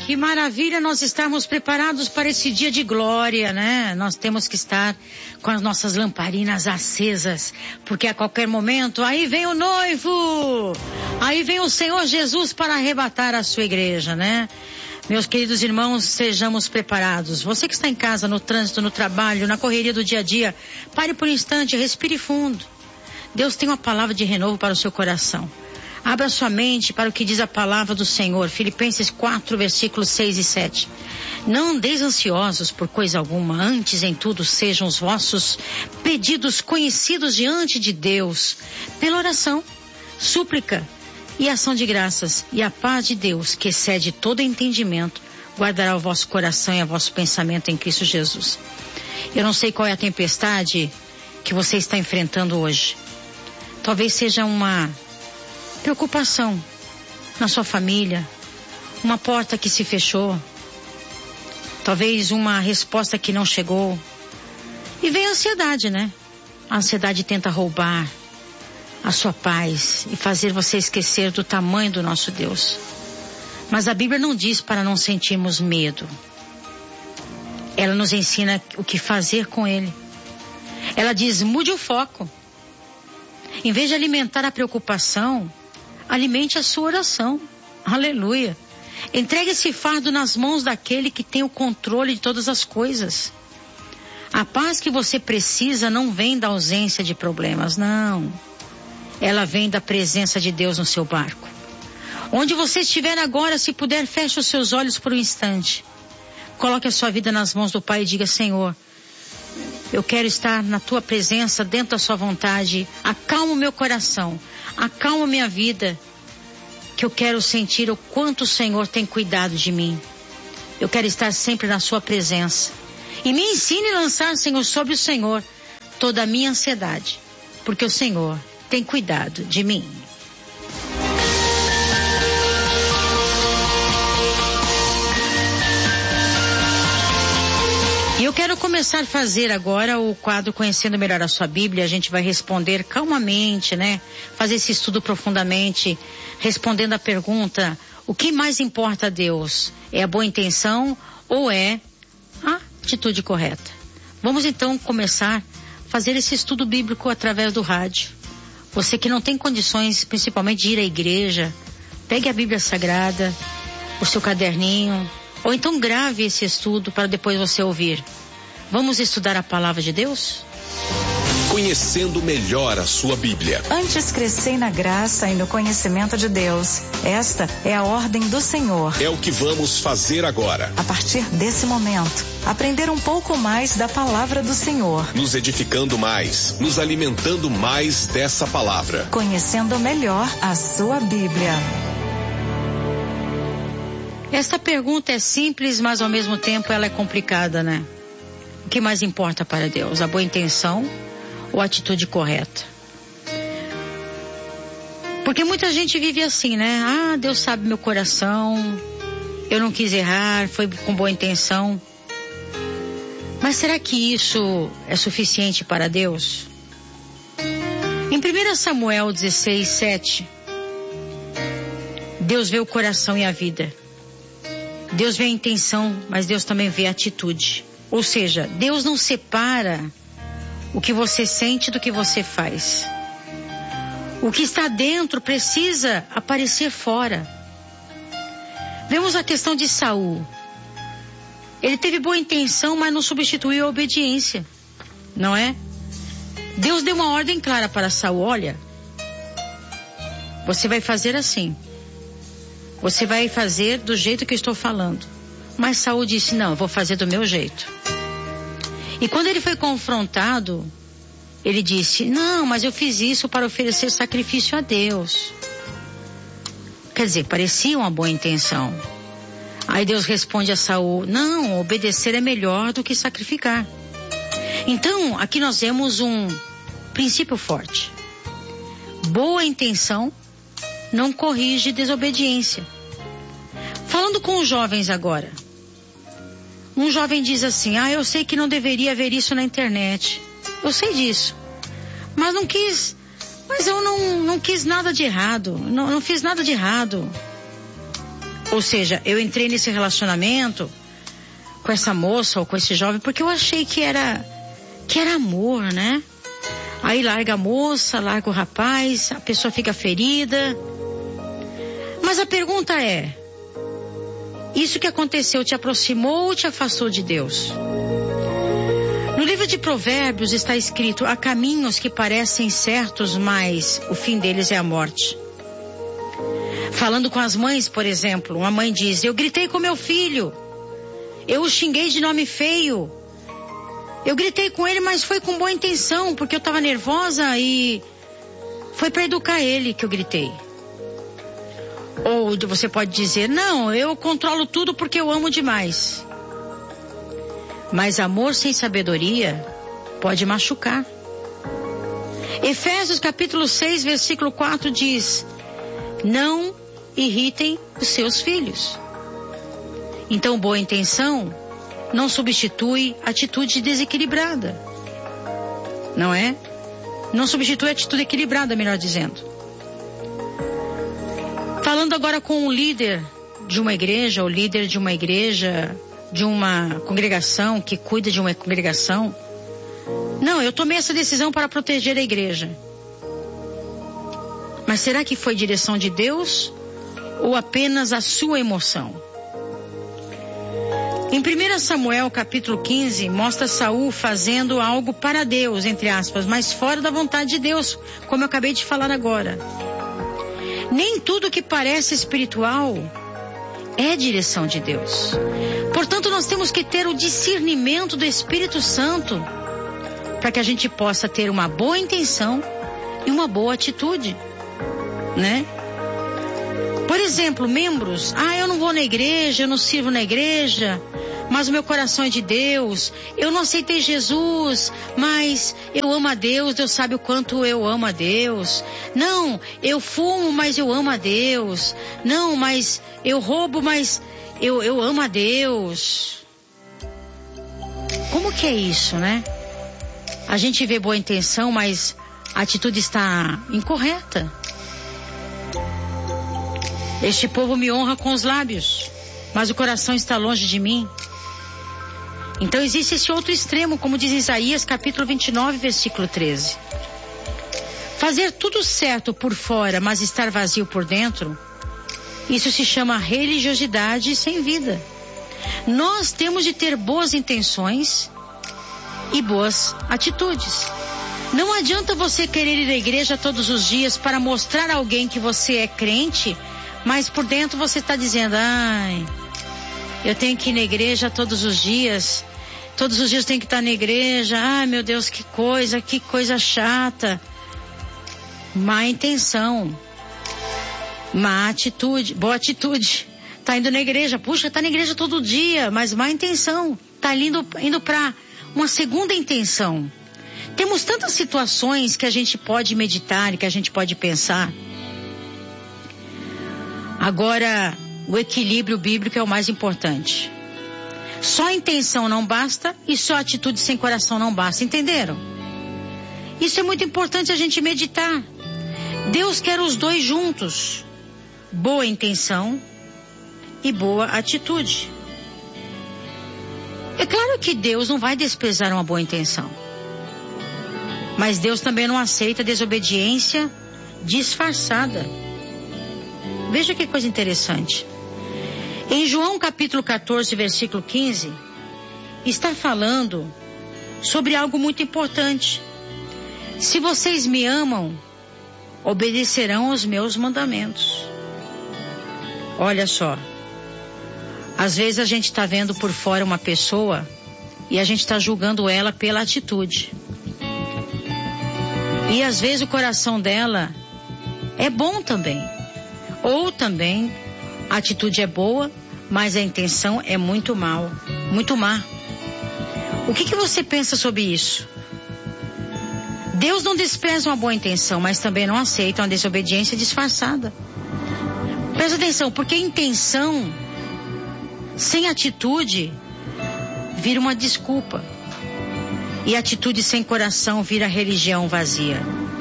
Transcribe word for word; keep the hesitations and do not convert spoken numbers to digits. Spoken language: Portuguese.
Que maravilha nós estarmos preparados para esse dia de glória, né? Nós temos que estar com as nossas lamparinas acesas, porque a qualquer momento aí vem o noivo, aí vem o Senhor Jesus para arrebatar a sua igreja, né? Meus queridos irmãos, sejamos preparados. Você que está em casa, no trânsito, no trabalho, na correria do dia a dia, pare por um instante, respire fundo. Deus tem uma palavra de renovo para o seu coração. Abra sua mente para o que diz a palavra do Senhor. Filipenses quatro, versículos seis e sete. Não andeis ansiosos por coisa alguma, antes em tudo sejam os vossos pedidos conhecidos diante de Deus, pela oração, súplica e ação de graças. E a paz de Deus, que excede todo entendimento, guardará o vosso coração e o vosso pensamento em Cristo Jesus. Eu não sei qual é a tempestade que você está enfrentando hoje. Talvez seja uma preocupação na sua família, uma porta que se fechou, talvez uma resposta que não chegou. E vem a ansiedade, né? A ansiedade tenta roubar a sua paz e fazer você esquecer do tamanho do nosso Deus. Mas a Bíblia não diz para não sentirmos medo. Ela nos ensina o que fazer com ele. Ela diz, mude o foco. Em vez de alimentar a preocupação, alimente a sua oração. Aleluia. Entregue esse fardo nas mãos daquele que tem o controle de todas as coisas. A paz que você precisa não vem da ausência de problemas, não. Ela vem da presença de Deus no seu barco. Onde você estiver agora, se puder, feche os seus olhos por um instante. Coloque a sua vida nas mãos do Pai e diga, Senhor, eu quero estar na tua presença, dentro da sua vontade. Acalma o meu coração, acalma minha vida, que eu quero sentir o quanto o Senhor tem cuidado de mim. Eu quero estar sempre na sua presença. E me ensine a lançar, Senhor, sobre o Senhor toda a minha ansiedade, porque o Senhor tem cuidado de mim. E eu quero começar a fazer agora o quadro Conhecendo Melhor a Sua Bíblia. A gente vai responder calmamente, né? Fazer esse estudo profundamente, respondendo a pergunta, o que mais importa a Deus? É a boa intenção ou é a atitude correta? Vamos então começar a fazer esse estudo bíblico através do rádio. Você que não tem condições, principalmente de ir à igreja, pegue a Bíblia Sagrada, o seu caderninho, ou então grave esse estudo para depois você ouvir. Vamos estudar a palavra de Deus? Conhecendo melhor a sua Bíblia. Antes crescei na graça e no conhecimento de Deus. Esta é a ordem do Senhor. É o que vamos fazer agora. A partir desse momento, aprender um pouco mais da palavra do Senhor. Nos edificando mais, nos alimentando mais dessa palavra. Conhecendo melhor a sua Bíblia. Esta pergunta é simples, mas ao mesmo tempo ela é complicada, né? O que mais importa para Deus? A boa intenção ou a atitude correta? Porque muita gente vive assim, né? Ah, Deus sabe meu coração, eu não quis errar, foi com boa intenção. Mas será que isso é suficiente para Deus? Em primeiro Samuel dezesseis, sete, Deus vê o coração e a vida. Deus vê a intenção, mas Deus também vê a atitude. Ou seja, Deus não separa o que você sente do que você faz. O que está dentro precisa aparecer fora. Vemos a questão de Saul. Ele teve boa intenção, mas não substituiu a obediência. Não é? Deus deu uma ordem clara para Saul. Olha, você vai fazer assim. Você vai fazer do jeito que eu estou falando. Mas Saul disse, não, eu vou fazer do meu jeito. E quando ele foi confrontado, ele disse, não, mas eu fiz isso para oferecer sacrifício a Deus. Quer dizer, parecia uma boa intenção. Aí Deus responde a Saul, não, obedecer é melhor do que sacrificar. Então, aqui nós vemos um princípio forte. Boa intenção não corrige desobediência. Falando com os jovens agora. Um jovem diz assim, ah, eu sei que não deveria haver isso na internet. Eu sei disso. Mas não quis, mas eu não, não quis nada de errado. Não, não fiz nada de errado. Ou seja, eu entrei nesse relacionamento com essa moça ou com esse jovem porque eu achei que era, que era amor, né? Aí larga a moça, larga o rapaz, a pessoa fica ferida. Mas a pergunta é, isso que aconteceu te aproximou ou te afastou de Deus? No livro de Provérbios está escrito, há caminhos que parecem certos, mas o fim deles é a morte. Falando com as mães, por exemplo, uma mãe diz, eu gritei com meu filho, eu o xinguei de nome feio, eu gritei com ele, mas foi com boa intenção, porque eu estava nervosa e foi para educar ele que eu gritei. Ou você pode dizer, não, eu controlo tudo porque eu amo demais. Mas amor sem sabedoria pode machucar. Efésios capítulo seis, versículo quatro diz, não irritem os seus filhos. Então, boa intenção não substitui atitude desequilibrada. Não é? Não substitui atitude equilibrada, melhor dizendo. Falando agora com o líder de uma igreja, ou líder de uma igreja, de uma congregação, que cuida de uma congregação. Não, eu tomei essa decisão para proteger a igreja. Mas será que foi direção de Deus ou apenas a sua emoção? Em primeiro Samuel capítulo quinze, mostra Saul fazendo algo para Deus, entre aspas, mas fora da vontade de Deus, como eu acabei de falar agora. Nem tudo que parece espiritual é direção de Deus. Portanto, nós temos que ter o discernimento do Espírito Santo para que a gente possa ter uma boa intenção e uma boa atitude, né? Por exemplo, membros, ah, eu não vou na igreja, eu não sirvo na igreja, mas o meu coração é de Deus, eu não aceitei Jesus, mas eu amo a Deus, Deus sabe o quanto eu amo a Deus. Não, eu fumo, mas eu amo a Deus. Não, mas eu roubo, mas eu, eu amo a Deus. Como que é isso, né? A gente vê boa intenção, mas a atitude está incorreta. Este povo me honra com os lábios, mas o coração está longe de mim. Então existe esse outro extremo, como diz Isaías capítulo vinte e nove, versículo treze. Fazer tudo certo por fora, mas estar vazio por dentro, isso se chama religiosidade sem vida. Nós temos de ter boas intenções e boas atitudes. Não adianta você querer ir à igreja todos os dias para mostrar a alguém que você é crente, mas por dentro você está dizendo, ai, eu tenho que ir na igreja todos os dias, todos os dias eu tenho que estar na igreja, ai meu Deus, que coisa, que coisa chata. Má intenção, má atitude, boa atitude, tá indo na igreja, puxa, tá na igreja todo dia, mas má intenção, tá indo, indo para uma segunda intenção. Temos tantas situações que a gente pode meditar e que a gente pode pensar. Agora, o equilíbrio bíblico é o mais importante. Só intenção não basta e só atitude sem coração não basta, entenderam? Isso é muito importante a gente meditar. Deus quer os dois juntos. Boa intenção e boa atitude. É claro que Deus não vai desprezar uma boa intenção. Mas Deus também não aceita desobediência disfarçada. Veja que coisa interessante. Em João capítulo catorze, versículo quinze, está falando sobre algo muito importante. Se vocês me amam, obedecerão aos meus mandamentos. Olha só. Às vezes a gente está vendo por fora uma pessoa e a gente está julgando ela pela atitude. E às vezes o coração dela é bom também. Ou também a atitude é boa, mas a intenção é muito mal, muito má. O que, que você pensa sobre isso? Deus não despreza uma boa intenção, mas também não aceita uma desobediência disfarçada. Presta atenção, porque intenção sem atitude vira uma desculpa. E atitude sem coração vira religião vazia.